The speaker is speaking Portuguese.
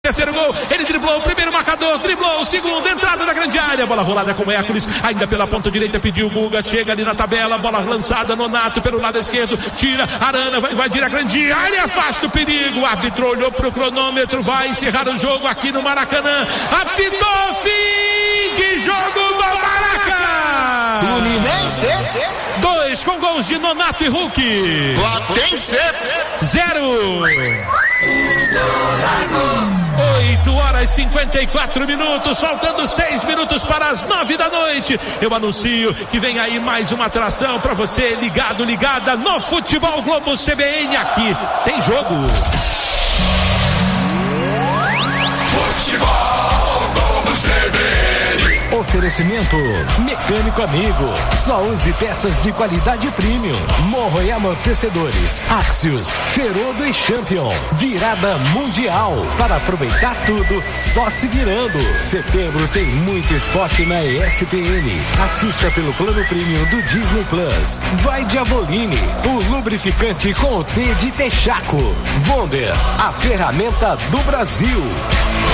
terceiro gol, ele driblou o primeiro marcador, driblou o segundo, entrada da grande área, bola rolada com o Hércules, ainda pela ponta direita, pediu o Guga, chega ali na tabela, bola lançada, Nonato pelo lado esquerdo, tira, Arana, vai invadir a grande área, afasta o perigo, o árbitro olhou pro cronômetro, vai encerrar o jogo aqui no Maracanã, apitou, fim de jogo do Maracanã! Fluminense 2 com gols de Nonato e Hulk. Platense 0. 8h54, faltando 6 minutos para as 9 da noite. Eu anuncio que vem aí mais uma atração para você ligado, ligada no Futebol Globo CBN. Aqui tem jogo. Futebol Globo CBN. Oferecimento Mecânico Amigo. Só use peças de qualidade premium. Morro e amortecedores. Axios, Ferodo e Champion. Virada mundial. Para aproveitar tudo, só se virando. Setembro tem muito esporte na ESPN. Assista pelo plano premium do Disney Plus. Vai Diabolini, o lubrificante com o T de Texaco. Wonder, a ferramenta do Brasil.